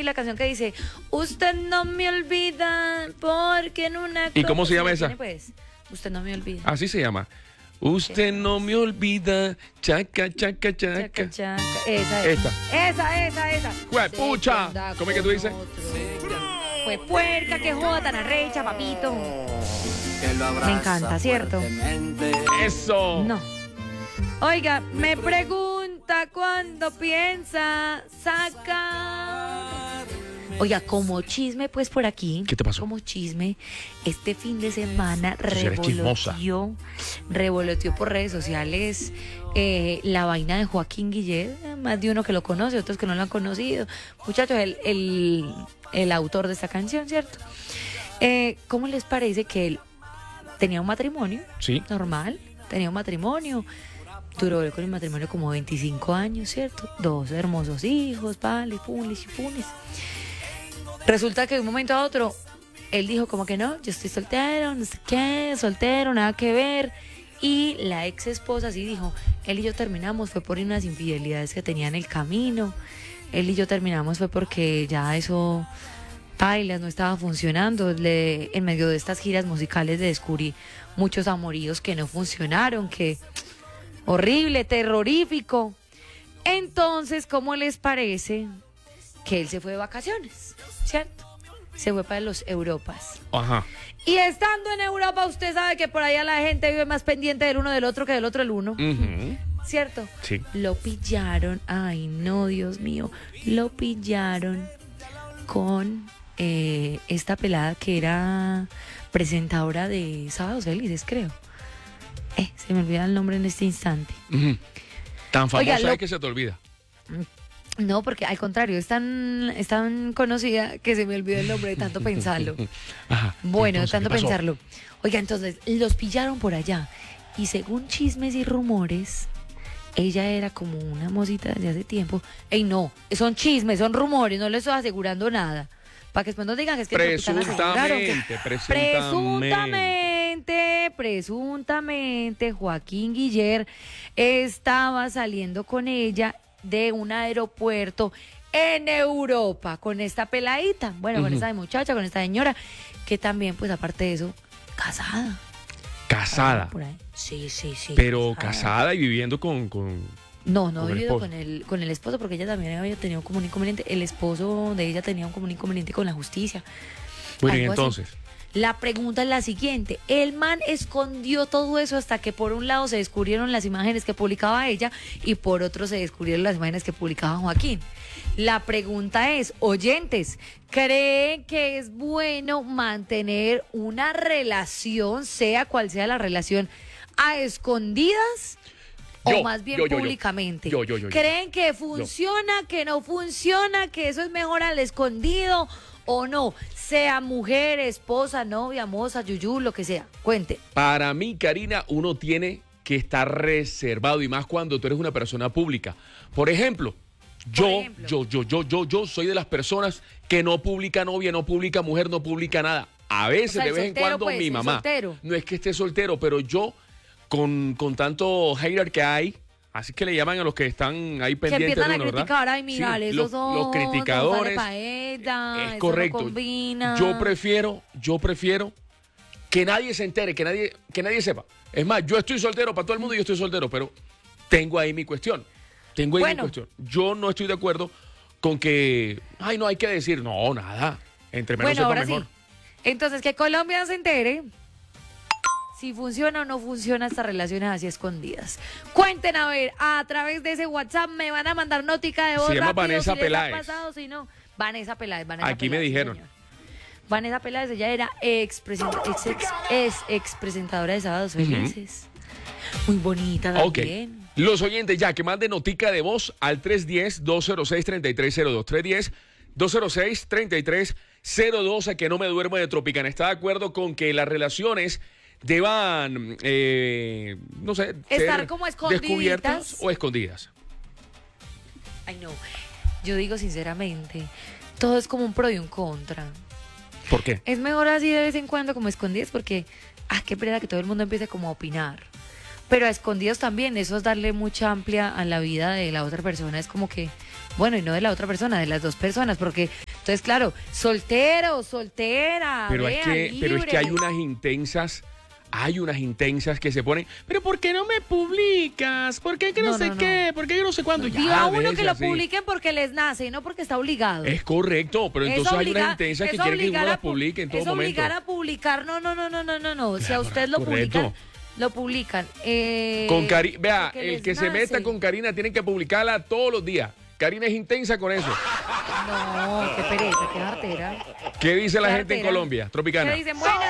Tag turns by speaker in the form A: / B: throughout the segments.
A: la canción que dice, usted no me olvida porque en una...
B: ¿Y cómo se llama esa?
A: Pues, usted no me olvida.
B: Así se llama. Usted no me olvida, chaca, chaca, chaca.
A: Chaca, chaca. Esa es. Esa.
B: ¡Juepucha! ¿Cómo es que tú dices?
A: Fue puerca, que joda tan arrecha, papito. Me encanta, ¿cierto?
B: ¡Eso!
A: No. Oiga, me pregunta cuándo piensa sacar. Oiga, como chisme, pues por aquí.
B: ¿Qué te pasó?
A: Como chisme, este fin de semana
B: Tú sí eres chismosa.
A: revoloteó por redes sociales la vaina de Joaquín Guillet. Más de uno que lo conoce, otros que no lo han conocido. Muchachos, el autor de esta canción, ¿cierto? ¿Cómo les parece que él tenía un matrimonio?
B: Sí.
A: Normal, tenía un matrimonio. Duró con el matrimonio como 25 años, ¿cierto? 2 hermosos hijos, pales, pulis y pulis. Resulta que de un momento a otro, él dijo como que no, yo estoy soltero, no sé qué, soltero, nada que ver. Y la ex esposa sí dijo, él y yo terminamos, fue por unas infidelidades que tenía en el camino. Él y yo terminamos fue porque ya eso, bailas, no estaba funcionando. En medio de estas giras musicales descubrí muchos amoríos que no funcionaron, que... horrible, terrorífico. Entonces, ¿cómo les parece que él se fue de vacaciones? ¿Cierto? Se fue para los Europas.
B: Ajá.
A: Y estando en Europa, usted sabe que por allá la gente vive más pendiente del uno del otro que del otro el uno.
B: Ujú.
A: ¿Cierto?
B: Sí.
A: Lo pillaron, ay no, Dios mío, lo pillaron con esta pelada que era presentadora de Sábados Felices, creo. Se me olvida el nombre en este instante.
B: Ujú. Tan famosa
A: Oiga,
B: es que se te olvida.
A: No, porque al contrario, es tan conocida que se me olvidó el nombre de tanto pensarlo.
B: Ajá.
A: Bueno,
B: Entonces,
A: tanto
B: ¿qué pasó?
A: pensarlo. Oiga, entonces, los pillaron por allá. Y según chismes y rumores, ella era como una mocita desde hace tiempo. Ey, no, son chismes, son rumores, no les estoy asegurando nada. Para que después no digan que es que presuntamente, Joaquín Guillet estaba saliendo con ella de un aeropuerto en Europa con esta peladita. Bueno, con esta muchacha, con esta señora, que también, pues aparte de eso, casada.
B: Casada.
A: Por ahí. Sí.
B: Pero casada y viviendo con
A: No
B: con el
A: vivido
B: esposo.
A: con el esposo, porque ella también había tenido como un inconveniente. El esposo de ella tenía como un inconveniente con la justicia.
B: Bueno, y
A: Algo así.
B: entonces.
A: La pregunta es la siguiente. El man escondió todo eso hasta que por un lado se descubrieron las imágenes que publicaba ella y por otro se descubrieron las imágenes que publicaba Joaquín. La pregunta es, oyentes, ¿creen que es bueno mantener una relación, sea cual sea la relación, a escondidas?
B: Yo,
A: O más bien
B: yo.
A: públicamente.
B: Yo.
A: ¿Creen que funciona, que no funciona, que eso es mejor al escondido o no? Sea mujer, esposa, novia, moza, yuyú, lo que sea. Cuente.
B: Para mí, Karina, uno tiene que estar reservado y más cuando tú eres una persona pública. Por ejemplo, yo soy de las personas que no publica novia, no publica mujer, no publica nada. A veces,
A: O sea,
B: de
A: el
B: vez en
A: soltero,
B: cuando,
A: pues,
B: mi
A: el
B: mamá.
A: soltero.
B: No es que esté soltero, pero yo, con tanto hater que hay, así que le llaman a los que están ahí
A: Que
B: pendientes
A: empiezan
B: de
A: a
B: uno, ¿verdad?
A: criticar, ay, mira,
B: Sí,
A: esos son
B: los criticadores.
A: es
B: Correcto.
A: No combina.
B: Yo prefiero que nadie se entere, que nadie sepa. Es más, yo estoy soltero para todo el mundo y yo estoy soltero, pero tengo ahí mi cuestión. Yo no estoy de acuerdo con que, ay, no hay que decir, no, nada. Entre menos
A: Bueno,
B: sepa
A: ahora
B: mejor.
A: sí. Entonces, que Colombia se entere si funciona o no funciona estas relaciones así escondidas. Cuenten, a ver, a través de ese WhatsApp me van a mandar notica de voz.
B: Se llama
A: rápido,
B: Vanessa
A: si les ha
B: Peláez.
A: pasado, si no. Vanessa Peláez.
B: Aquí me dijeron.
A: Señor. Vanessa Peláez, ella era ex presentadora de Sábados Felices. Muy bonita
B: Ok.
A: también.
B: Los oyentes ya que manden notica de voz al 310-206-3302. 310-206-3302, a que no me duermo de Tropicana. ¿Está de acuerdo con que las relaciones deban, no sé,
A: Estar
B: ser
A: como escondiditas?
B: descubiertas o escondidas?
A: Ay, no. Yo digo sinceramente, todo es como un pro y un contra.
B: ¿Por qué?
A: Es mejor así de vez en cuando como escondidas porque, qué pena que todo el mundo empiece como a opinar. Pero a escondidos también, eso es darle mucha amplia a la vida de la otra persona. Es como que, bueno, y no de la otra persona, de las dos personas, porque Entonces, claro, soltero, soltera,
B: Pero
A: vea,
B: pero es que
A: libre.
B: hay unas intensas que se ponen, pero ¿por qué no me publicas? ¿Por qué que no, sé qué? ¿Por qué que no sé cuándo?
A: Y a uno
B: déjese
A: que lo
B: así.
A: publiquen porque les nace y no porque está obligado.
B: Es correcto, pero entonces hay unas intensas que quieren que uno las publique en todo
A: es
B: momento.
A: obligar a publicar, no. Si a
B: Claro,
A: usted lo
B: correcto.
A: publican, lo publican.
B: Con vea,
A: porque
B: el
A: les
B: que se
A: nace.
B: meta con Karina tiene que publicarla todos los días. Karina es intensa con eso.
A: No, qué pereza, qué artera.
B: ¿Qué dice la
A: Qué
B: gente en
A: artera.
B: Colombia? Tropicana.
A: ¿Qué dicen? Buenas.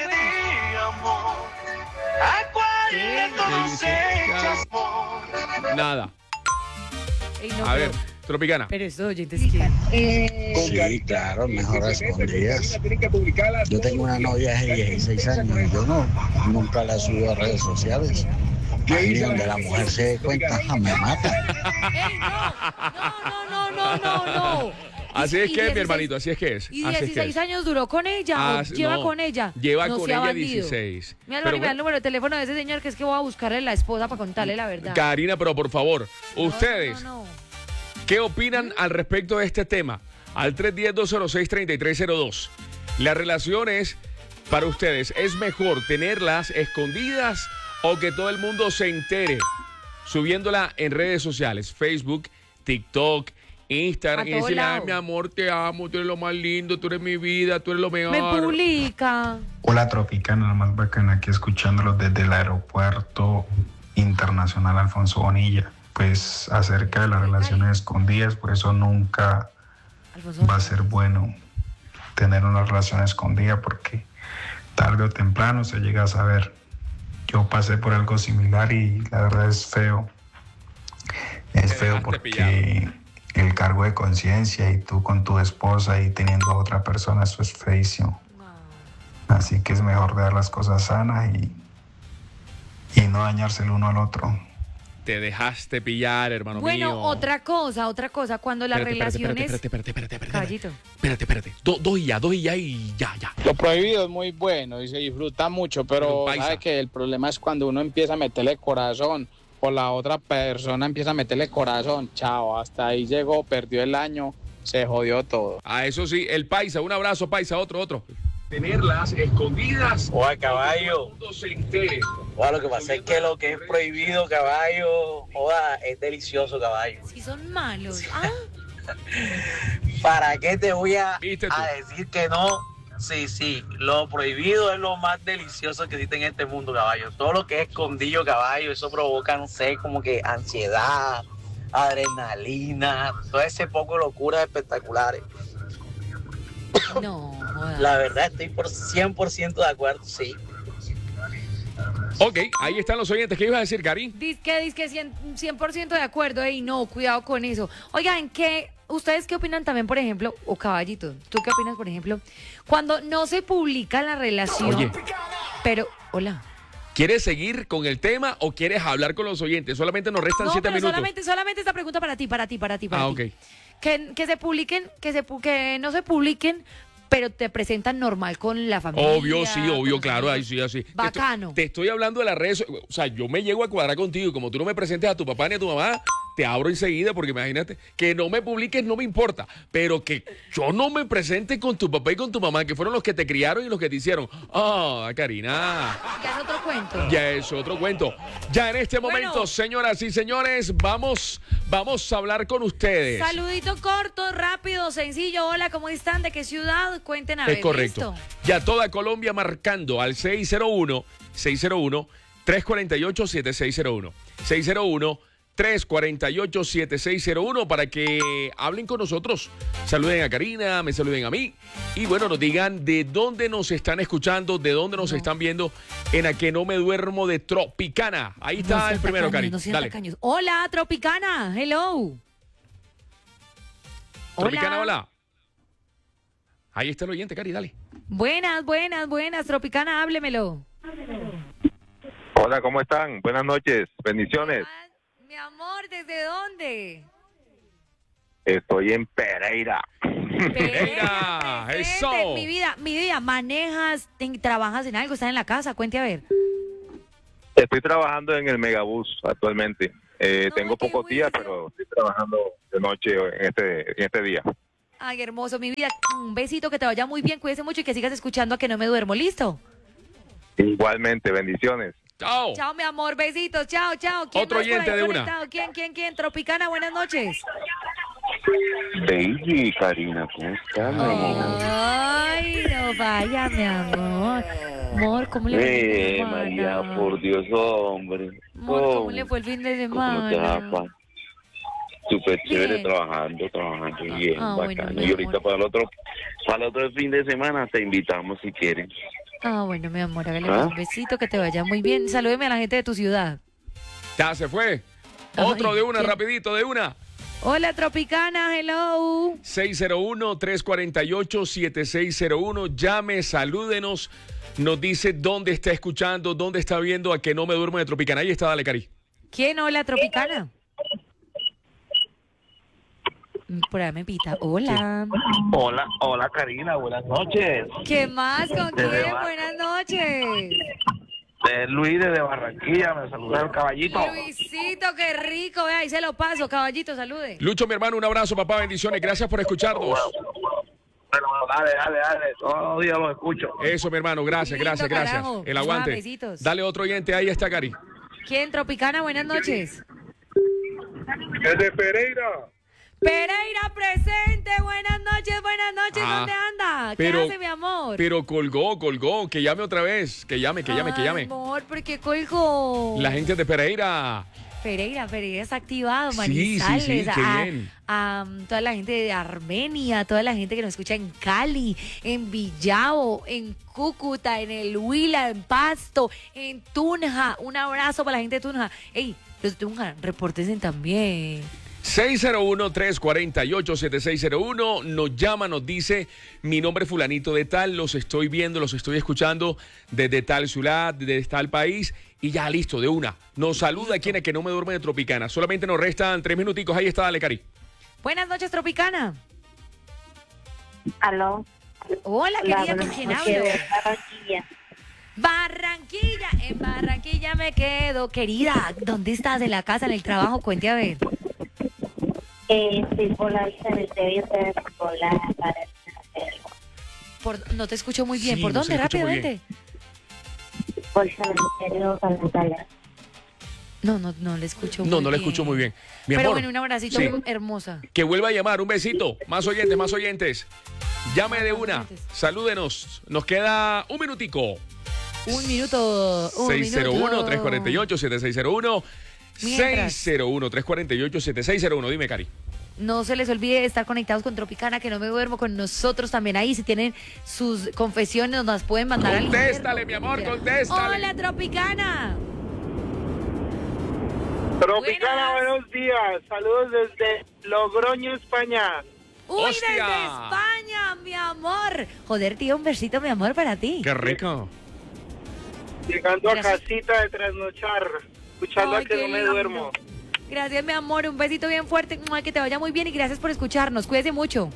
B: Nada.
A: Ey, no,
B: A ver, Tropicana.
A: pero esos oyentes que...
C: Sí, claro, mejor a escondidas. Yo tengo una novia de 16 años y yo nunca la subo a redes sociales. Ahí donde la mujer se dé cuenta, me mata.
A: ¡Ey, no!
B: Así es
A: Y
B: que es, mi
A: 16
B: hermanito, así es que es.
A: ¿Y
B: Así es que
A: 16
B: es.
A: años duró con ella? ¿O lleva
B: no,
A: con ella?
B: Lleva
A: No
B: con
A: sea
B: ella
A: bandido.
B: 16.
A: Mira,
B: Pero
A: me da el número de teléfono de ese señor que es que voy a buscarle la esposa para contarle la verdad.
B: Karina, pero por favor, ustedes,
A: No.
B: ¿qué opinan al respecto de este tema? Al 310-206-3302. Las relaciones, para ustedes, ¿es mejor tenerlas escondidas o que todo el mundo se entere subiéndola en redes sociales? Facebook, TikTok, Instagram.
A: A
B: Y
A: todo
B: decirle, ay,
A: lado.
B: mi amor, te amo, tú eres lo más lindo, tú eres mi vida, tú eres lo mejor.
A: Me publica.
D: Hola Tropicana, la más bacana aquí escuchándolos desde el aeropuerto internacional Alfonso Bonilla. Pues acerca de las relaciones escondidas, pues eso nunca
A: Alfonso.
D: va a ser bueno tener una relación escondida porque tarde o temprano se llega a saber. Yo pasé por algo similar y la verdad es feo. Es feo porque el cargo de conciencia y tú con tu esposa y teniendo a otra persona, eso es feísimo. Así que es mejor dar las cosas sanas y no dañarse el uno al otro.
B: Te dejaste pillar, hermano mío.
A: Bueno, otra cosa. Cuando las relaciones...
B: Espérate.
A: Caballito.
B: Espérate. Dos y ya y ya.
E: Lo prohibido es muy bueno y se disfruta mucho, pero
B: Paisa.
E: sabe que el problema es cuando uno empieza a meterle corazón o la otra persona empieza a meterle corazón. Chao, hasta ahí llegó, perdió el año, se jodió todo.
B: Ah, eso sí, el paisa, un abrazo, paisa, otro. Tenerlas escondidas.
F: Oye, caballo.
B: Todo se entere.
F: Oye, lo que pasa es que lo que es prohibido, caballo, joda, es delicioso, caballo.
A: Si son malos. Ah,
F: ¿Para qué te voy a
B: ¿Viste tú?
F: decir que no? Sí, lo prohibido es lo más delicioso que existe en este mundo, caballo. Todo lo que es escondido, caballo, eso provoca, no sé, como que ansiedad, adrenalina, todo ese poco de locuras espectaculares.
A: no, joda.
F: La verdad, estoy por 100% de acuerdo, sí.
B: Ok, ahí están los oyentes. ¿Qué ibas a decir, Karin?
A: Dice 100% de acuerdo. Y no, cuidado con eso. Oigan, ¿ustedes qué opinan también, por ejemplo, o Caballito? ¿Tú qué opinas, por ejemplo, cuando no se publica la relación?
B: Oye.
A: Pero, hola.
B: ¿Quieres seguir con el tema o quieres hablar con los oyentes? Solamente nos restan 7
A: pero
B: minutos.
A: solamente esta pregunta para ti.
B: Ah, ok.
A: Que se publiquen, que no se publiquen, pero te presentan normal con la familia.
B: Obvio, sí,
A: con
B: obvio,
A: los
B: claro, ahí
A: amigos.
B: sí, así.
A: Bacano.
B: Te estoy hablando de las redes, o sea, yo me llego a cuadrar contigo y como tú no me presentes a tu papá ni a tu mamá, te abro enseguida porque imagínate, que no me publiques no me importa, pero que yo no me presente con tu papá y con tu mamá, que fueron los que te criaron y los que te hicieron. Ah, Karina,
A: Ya es otro cuento.
B: ya es otro cuento. Ya en este momento,
A: Bueno.
B: señoras y señores, vamos a hablar con ustedes.
A: Saludito corto, rápido, sencillo. Hola, ¿cómo están? ¿De qué ciudad? Cuenten a ver.
B: Es correcto.
A: ¿Listo?
B: Ya toda Colombia marcando al 601-348-7601. 601-348-7601 para que hablen con nosotros. Saluden a Karina, me saluden a mí. Y bueno, nos digan de dónde nos están escuchando, de dónde nos están viendo en A Que No Me Duermo de Tropicana. Ahí está
A: No sean
B: el primero,
A: tacaños,
B: Cari.
A: no sean
B: Dale.
A: tacaños. Hola, Tropicana. Hello.
B: Tropicana, hola. Ahí está el oyente, Cari, dale.
A: Buenas. Tropicana, háblemelo.
G: Hola, ¿cómo están? Buenas noches, bendiciones.
A: Ah, mi amor, ¿desde dónde?
G: Estoy en Pereira.
B: Pereira,
A: Presente.
B: eso.
A: Mi vida, manejas, trabajas en algo, estás en la casa, cuente a ver.
G: Estoy trabajando en el Megabús actualmente.
A: No,
G: Tengo
A: qué
G: pocos días,
A: bueno.
G: pero estoy trabajando de noche en este día.
A: Ay, hermoso, mi vida. Un besito, que te vaya muy bien, cuídese mucho y que sigas escuchando a Que No Me Duermo. ¿Listo?
G: Igualmente, bendiciones.
B: Chao.
A: Chao, mi amor, besitos, chao.
B: Otro
A: más por
B: oyente
A: ahí
B: de una.
A: conectado? ¿Quién? Tropicana, buenas noches.
H: Baby, Karina, ¿cómo estás, mi amor?
A: Ay, no vaya, mi amor. Amor, ¿cómo le fue el fin de semana?
H: María, por Dios, hombre.
A: Amor, ¿cómo le fue el fin de
H: ¿Cómo te va,
A: semana?
H: pa? Súper chévere,
A: Bien.
H: trabajando bien,
A: Ah, bueno,
H: bacano.
A: mi
H: Y ahorita
A: amor.
H: para el otro fin de semana te invitamos si quieres.
A: Ah, bueno, mi amor, hágale
H: ¿Ah?
A: un besito, que te vaya muy bien. Salúdeme a la gente de tu ciudad.
B: Ya se fue.
A: Ay,
B: Otro de una,
A: ¿quién?
B: rapidito, de una.
A: Hola, Tropicana, hello.
B: 601-348-7601. Llame, salúdenos. Nos dice dónde está escuchando, dónde está viendo a Que No Me Duermo de Tropicana. Ahí está, dale, Cari.
A: ¿Quién? Hola, Tropicana. Por ahí me pita. Hola.
H: Hola, Karina, buenas noches.
A: ¿Qué más? ¿Con quién?
H: Desde Bar-
A: Buenas noches.
H: Luis desde Barranquilla, me saluda el caballito.
A: Luisito, qué rico. Vea, ahí se lo paso. Caballito, salude.
B: Lucho, mi hermano, un abrazo, papá, bendiciones. Gracias por escucharnos.
H: Bueno, dale, todos los días los escucho.
B: Eso, mi hermano, gracias.
A: Lindo, carajo.
B: El aguante.
A: Besitos.
B: Dale otro oyente, ahí está, Cari.
A: ¿Quién? Tropicana, buenas noches.
G: Desde Pereira.
A: Pereira presente, buenas noches.
B: Ah,
A: ¿Dónde anda?
B: pero-
A: ¿Qué hace, mi amor?
B: Pero colgó, que llame otra vez, que llame.
A: Ay, amor, ¿por qué colgó?
B: La gente de Pereira.
A: Pereira está activado,
B: Sí,
A: Manizales,
B: sí, qué bien.
A: a toda la gente de Armenia, toda la gente que nos escucha en Cali, en Villavo, en Cúcuta, en el Huila, en Pasto, en Tunja. Un abrazo para la gente de Tunja. Ey, los de Tunja, repórtense también.
B: 601-348-7601. Nos llama, nos dice: mi nombre es fulanito de tal, los estoy viendo, los estoy escuchando desde tal ciudad, desde tal país. Y ya, listo, de una. Nos saluda aquí en Que No Me Duerme de Tropicana. Solamente nos restan 3 minuticos. Ahí está, dale, Cari.
A: Buenas noches, Tropicana.
I: Aló.
A: Hola, querida, ¿con quién hablo?
I: Barranquilla.
A: Barranquilla, en Barranquilla me quedo. Querida, ¿dónde estás? ¿En la casa, en el trabajo? Cuente a ver.
I: Estoy por la visa del ceviche, por la para
A: No te escucho muy bien.
B: Sí,
A: ¿Por
B: no
A: dónde?
B: se escucha muy
A: Rápidamente.
I: por cementerio para
A: No le escucho muy bien.
B: No le escucho muy bien. Mi
A: Pero
B: amor,
A: bueno, un abracito
B: sí.
A: hermosa.
B: Que vuelva a llamar. Un besito. Más oyentes. Llame de una.
A: oyentes.
B: Salúdenos. Nos queda un minutico.
A: Un minuto.
B: 601-348-7601.
A: Mientras.
B: 601-348-7601. Dime, Cari.
A: No se les olvide estar conectados con Tropicana, Que No Me Duermo, con nosotros también ahí. Si tienen sus confesiones, nos las pueden mandar al
B: Contéstale,
A: interno.
B: mi amor,
A: Mira.
B: contéstale.
A: Hola, Tropicana.
E: Tropicana,
A: Buenas.
E: buenos días. Saludos desde Logroño, España.
A: Uy,
B: ¡Hostia!
A: desde España, mi amor. Joder, tío, un besito, mi amor, para ti.
B: Qué rico.
E: Llegando a
A: Gracias.
E: casita de trasnochar, escuchando
A: Ay,
E: a Que
A: qué
E: No Me
A: lindo.
E: Duermo.
A: Gracias, mi amor. Un besito bien fuerte. Que te vaya muy bien y gracias por escucharnos. Cuídese mucho.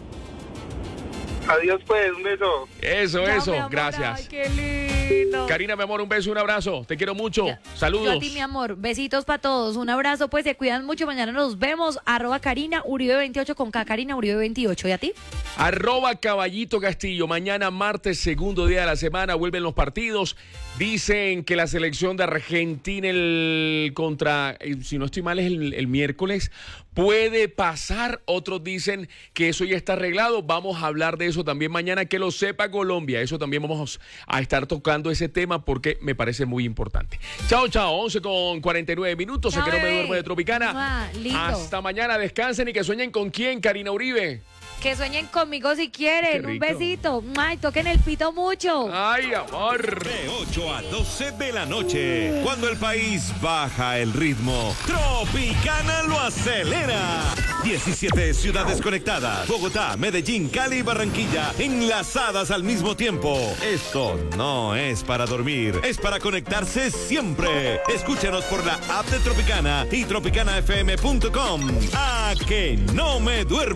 E: Adiós, pues, un beso.
B: Eso,
A: Chao,
B: eso.
A: mi amor.
B: Gracias.
A: Ay, qué lindo.
B: Karina, mi amor, un beso, un abrazo. Te quiero mucho.
A: Yo
B: Saludos.
A: a ti, mi amor. Besitos para todos. Un abrazo, pues se cuidan mucho. Mañana nos vemos. @Karina Uribe 28 con K. Karina Uribe 28. ¿Y a ti?
B: @Caballito Castillo. Mañana, martes, segundo día de la semana, vuelven los partidos. Dicen que la selección de Argentina si no estoy mal, es el miércoles, puede pasar. Otros dicen que eso ya está arreglado. Vamos a hablar de eso también mañana. Que lo sepa Colombia. Eso también vamos a estar tocando ese tema porque me parece muy importante. Chao, 11:49 minutos.
A: Chao,
B: Que no me
A: bebé.
B: duermo de Tropicana.
A: Mua, lindo.
B: Hasta mañana. Descansen y que sueñen con quién, Karina Uribe.
A: Que sueñen conmigo si quieren.
B: Qué
A: Un
B: rico.
A: besito. Ay, toquen el pito mucho.
B: Ay, amor.
J: De 8 a 12 de la noche, cuando el país baja el ritmo, Tropicana lo acelera. 17 ciudades conectadas: Bogotá, Medellín, Cali y Barranquilla, enlazadas al mismo tiempo. Esto no es para dormir, es para conectarse siempre. Escúchanos por la app de Tropicana y tropicanafm.com. A Que No Me Duermo.